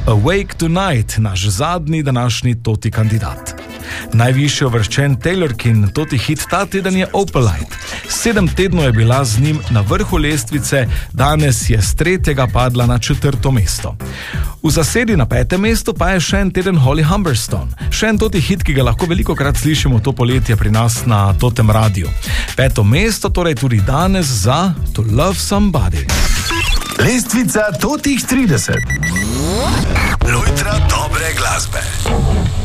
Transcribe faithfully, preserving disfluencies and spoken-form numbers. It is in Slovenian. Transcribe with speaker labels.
Speaker 1: Awake Tonight, naš zadnji današnji Toti kandidat. Najvišje uvrščen Taylorkin Toti hit ta teden je Opalite. Sedem tednov je bila z njim na vrhu lestvice, danes je z tretjega padla na četrto mesto. V zasedi na petem mestu pa je še en teden Holly Humberstone. Še en Toti hit, ki ga lahko veliko krat slišimo to poletje pri nas na Totem radiju. Peto mesto torej tudi danes za To Love Somebody.
Speaker 2: Lestvica Totih trideset. Lojtra dobre glasbe.